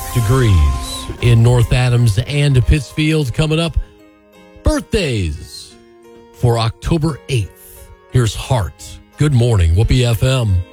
degrees in North Adams and Pittsfield. Coming up, birthdays for October 8th. Here's Heart. Good morning, Whoopee FM.